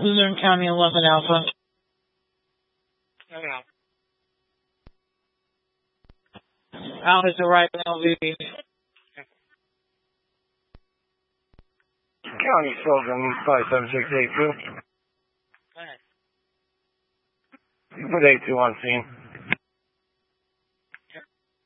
Luzerne County 11 Alpha. Out is arriving LVB. County Slogan 57682. Put 82 on scene.